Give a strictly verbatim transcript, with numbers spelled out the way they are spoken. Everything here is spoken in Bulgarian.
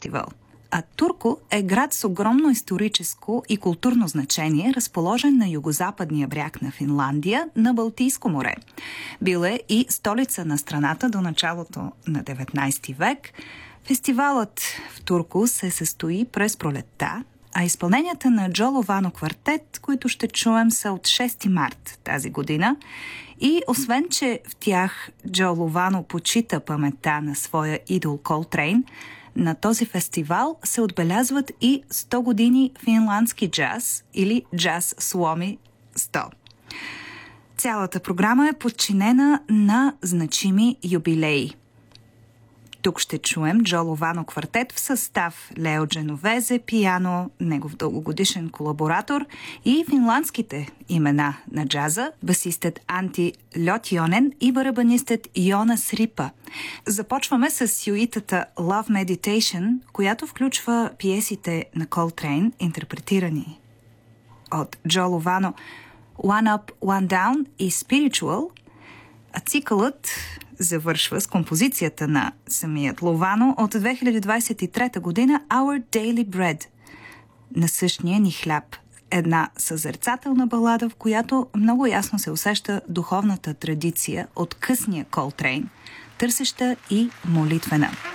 фестивал. А Турку е град с огромно историческо и културно значение, разположен на югозападния бряг на Финландия, на Балтийско море. Бил е и столица на страната до началото на деветнайсети век. Фестивалът в Турку се състои през пролетта, а изпълненията на Джо Ловано квартет, които ще чуем, са от шести март тази година. И освен, че в тях Джо Ловано почита паметта на своя идол Колтрейн, на този фестивал се отбелязват и сто години финландски джаз или джаз Сломи сто. Цялата програма е подчинена на значими юбилеи. Тук ще чуем Джо Ловано квартет в състав Лео Дженовезе, пиано, негов дългогодишен колаборатор, и финландските имена на джаза, басистът Анти Льотйонен и барабанистът Йонас Рипа. Започваме с сюитата Love Meditation, която включва пиесите на Колтрейн, интерпретирани от Джо Ловано, One Up, One Down и Spiritual, а цикълът завършва с композицията на самият Ловано от две хиляди двайсет и трета година Our Daily Bread, насъщния ни хляб. Една съзерцателна балада, в която много ясно се усеща духовната традиция от късния Колтрейн, търсеща и молитвена.